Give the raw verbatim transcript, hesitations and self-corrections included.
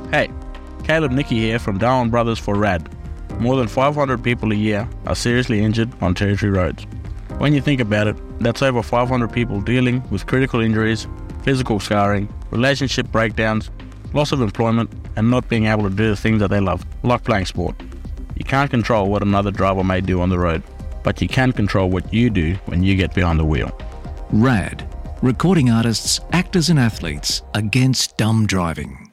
Hey, Caleb Nicky here from Darwin Brothers for RAD. More than five hundred people a year are seriously injured on Territory roads. When you think about it, that's over five hundred people dealing with critical injuries, physical scarring, relationship breakdowns, loss of employment, and not being able to do the things that they love, like playing sport. You can't control what another driver may do on the road, but you can control what you do when you get behind the wheel. RAD, recording artists, actors and athletes against dumb driving.